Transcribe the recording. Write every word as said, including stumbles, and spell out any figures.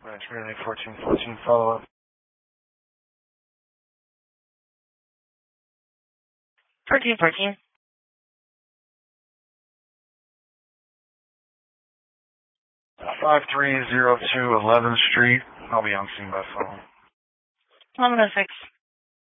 Right, really fourteen fourteen follow up. fourteen fourteen. five three zero two eleventh Street. I'll be on scene by phone. eleven oh six.